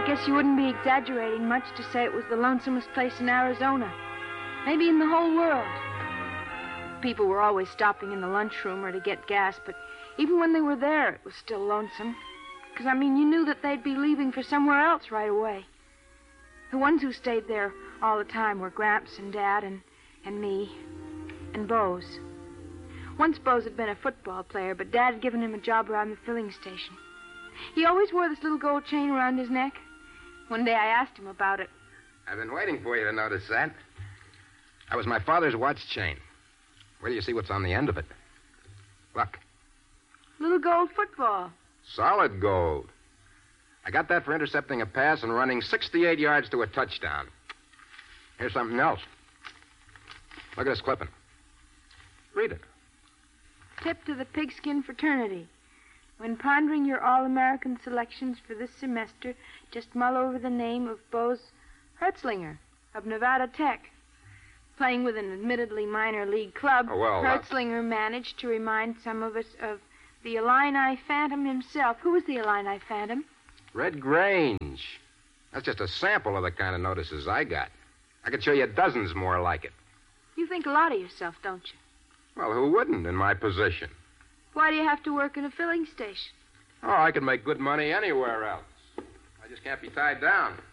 Guess you wouldn't be exaggerating much to say it was the lonesomest place in Arizona. Maybe in the whole world. People were always stopping in the lunchroom or to get gas, but even when they were there, it was still lonesome. Because, you knew that they'd be leaving for somewhere else right away. The ones who stayed there all the time were Gramps and Dad and me and Bose. Once Bose had been a football player, but Dad had given him a job around the filling station. He always wore this little gold chain around his neck. One day I asked him about it. I've been waiting for you to notice that. That was my father's watch chain. Where do you see what's on the end of it? Look. Little gold football. Solid gold. I got that for intercepting a pass and running 68 yards to a touchdown. Here's something else. Look at this clipping. Read it. Tip to the Pigskin Fraternity. When pondering your All-American selections for this semester, just mull over the name of Bose Hertzlinger of Nevada Tech. Playing with an admittedly minor league club, Hertzlinger managed to remind some of us of the Illini Phantom himself. Who was the Illini Phantom? Red Grange. That's just a sample of the kind of notices I got. I could show you dozens more like it. You think a lot of yourself, don't you? Well, who wouldn't in my position? Why do you have to work in a filling station? Oh, I could make good money anywhere else. I just can't be tied down.